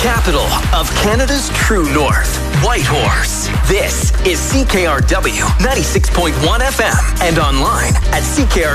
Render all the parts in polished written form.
capital of Canada's true north, Whitehorse. This is CKRW 96.1 FM and online at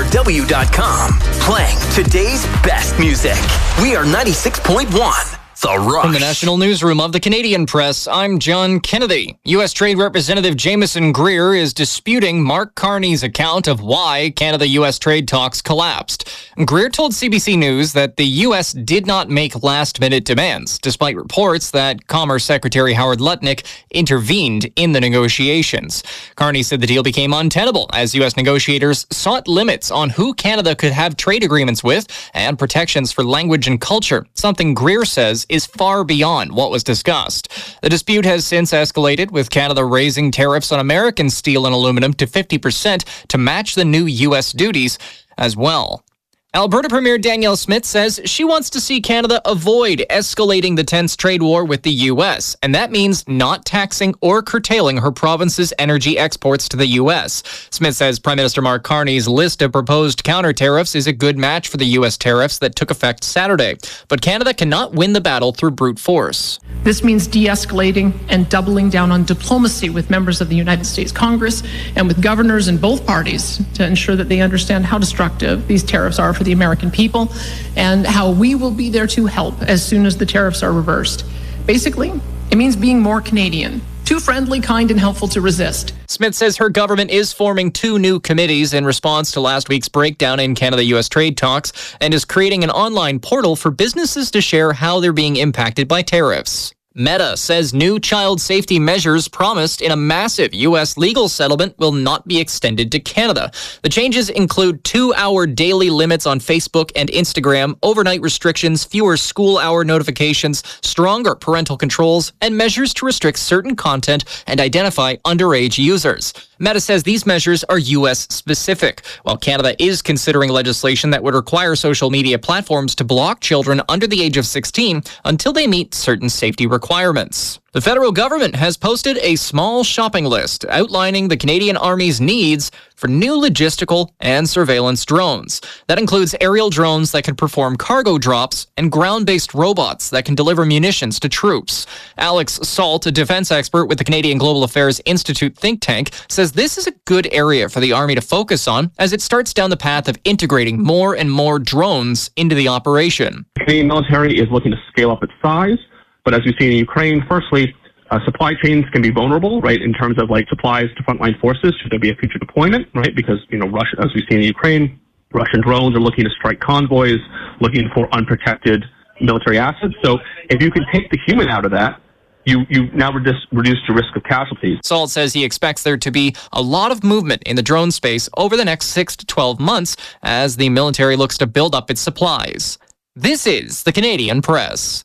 CKRW.com. Playing today's best music. We are 96.1. The Rush. From the National Newsroom of the Canadian Press, I'm John Kennedy. U.S. Trade Representative Jameson Greer is disputing Mark Carney's account of why Canada-U.S. trade talks collapsed. Greer told CBC News that the U.S. did not make last-minute demands, despite reports that Commerce Secretary Howard Lutnick intervened in the negotiations. Carney said the deal became untenable as U.S. negotiators sought limits on who Canada could have trade agreements with and protections for language and culture, something Greer says is far beyond what was discussed. The dispute has since escalated, with Canada raising tariffs on American steel and aluminum to 50% to match the new U.S. duties as well. Alberta Premier Danielle Smith says she wants to see Canada avoid escalating the tense trade war with the U.S., and that means not taxing or curtailing her province's energy exports to the U.S. Smith says Prime Minister Mark Carney's list of proposed counter tariffs is a good match for the U.S. tariffs that took effect Saturday, but Canada cannot win the battle through brute force. This means de-escalating and doubling down on diplomacy with members of the United States Congress and with governors in both parties to ensure that they understand how destructive these tariffs are for the American people and how we will be there to help as soon as the tariffs are reversed. Basically, it means being more Canadian. Too friendly, kind, and helpful to resist. Smith says her government is forming 2 new committees in response to last week's breakdown in Canada-U.S. trade talks and is creating an online portal for businesses to share how they're being impacted by tariffs. Meta says new child safety measures promised in a massive U.S. legal settlement will not be extended to Canada. The changes include 2-hour daily limits on Facebook and Instagram, overnight restrictions, fewer school hour notifications, stronger parental controls, and measures to restrict certain content and identify underage users. Meta says these measures are U.S. specific, while Canada is considering legislation that would require social media platforms to block children under the age of 16 until they meet certain safety requirements. The federal government has posted a small shopping list outlining the Canadian Army's needs for new logistical and surveillance drones. That includes aerial drones that can perform cargo drops and ground-based robots that can deliver munitions to troops. Alex Salt, a defense expert with the Canadian Global Affairs Institute think tank, says this is a good area for the Army to focus on as it starts down the path of integrating more and more drones into the operation. The Canadian military is looking to scale up its size. But as we see in Ukraine, firstly, supply chains can be vulnerable, right, in terms of like supplies to frontline forces should there be a future deployment, right, because, Russia, as we see in Ukraine, Russian drones are looking to strike convoys, looking for unprotected military assets. So if you can take the human out of that, you now reduce the risk of casualties. Salt says he expects there to be a lot of movement in the drone space over the next 6 to 12 months as the military looks to build up its supplies. This is the Canadian Press.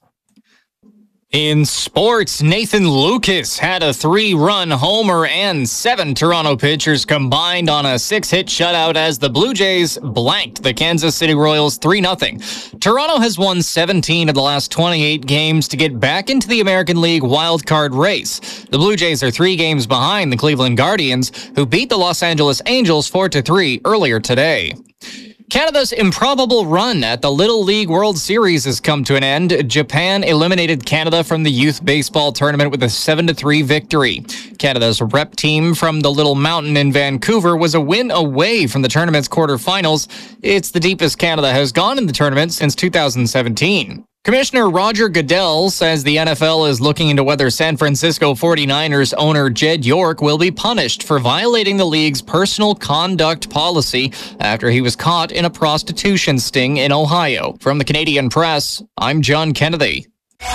In sports, Nathan Lucas had a 3-run homer and 7 Toronto pitchers combined on a 6-hit shutout as the Blue Jays blanked the Kansas City Royals 3-0. Toronto has won 17 of the last 28 games to get back into the American League wildcard race. The Blue Jays are 3 games behind the Cleveland Guardians, who beat the Los Angeles Angels 4-3 earlier today. Canada's improbable run at the Little League World Series has come to an end. Japan eliminated Canada from the youth baseball tournament with a 7-3 victory. Canada's rep team from the Little Mountain in Vancouver was a win away from the tournament's quarterfinals. It's the deepest Canada has gone in the tournament since 2017. Commissioner Roger Goodell says the NFL is looking into whether San Francisco 49ers owner Jed York will be punished for violating the league's personal conduct policy after he was caught in a prostitution sting in Ohio. From the Canadian Press, I'm John Kennedy.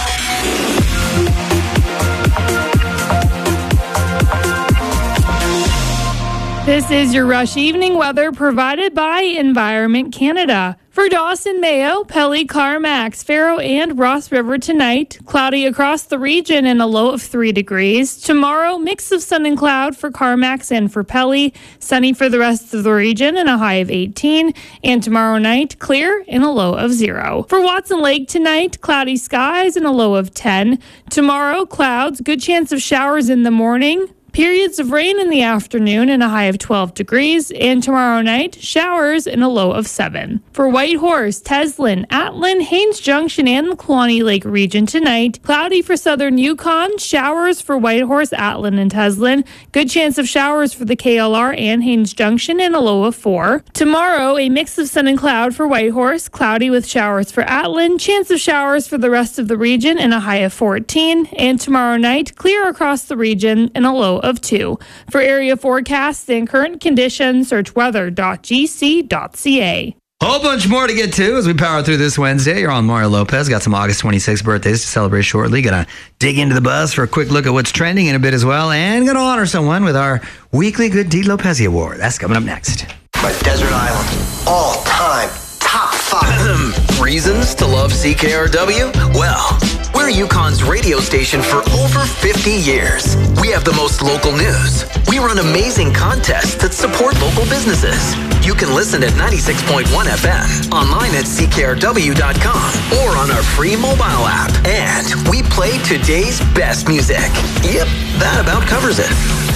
This is your Rush Evening weather provided by Environment Canada. For Dawson, Mayo, Pelly, Carmax, Faro, and Ross River tonight, cloudy across the region and a low of 3 degrees. Tomorrow, mix of sun and cloud for Carmax and for Pelly, sunny for the rest of the region and a high of 18. And tomorrow night, clear and a low of 0. For Watson Lake tonight, cloudy skies and a low of 10. Tomorrow, clouds, good chance of showers in the morning. Periods of rain in the afternoon and a high of 12 degrees. And tomorrow night, showers and a low of 7. For Whitehorse, Teslin, Atlin, Haines Junction, and the Kluane Lake region tonight, cloudy for southern Yukon, showers for Whitehorse, Atlin, and Teslin. Good chance of showers for the KLR and Haines Junction and a low of 4. Tomorrow, a mix of sun and cloud for Whitehorse, cloudy with showers for Atlin, chance of showers for the rest of the region and a high of 14. And tomorrow night, clear across the region and a low of 2. For area forecasts and current conditions, search weather.gc.ca. Whole bunch more to get to as we power through this Wednesday. You're on Mario Lopez. Got some August 26th birthdays to celebrate shortly. Gonna dig into the buzz for a quick look at what's trending in a bit as well. And gonna honor someone with our weekly Good Deed Lopez Award. That's coming up next. But Desert Island, all-time top 5. Reasons to love CKRW? Well, we're Yukon's radio station for over 50 years. We have the most local news. We run amazing contests that support local businesses. You can listen at 96.1 FM, online at ckrw.com, or on our free mobile app. And we play today's best music. Yep, that about covers it.